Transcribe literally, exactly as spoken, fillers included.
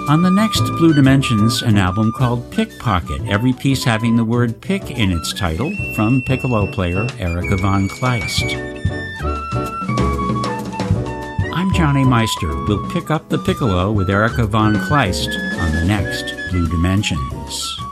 On the next Blue Dimensions, an album called Pickpocket, every piece having the word pick in its title, from piccolo player Erica von Kleist. I'm Johnny Meister. We'll pick up the piccolo with Erica von Kleist on the next Blue Dimensions.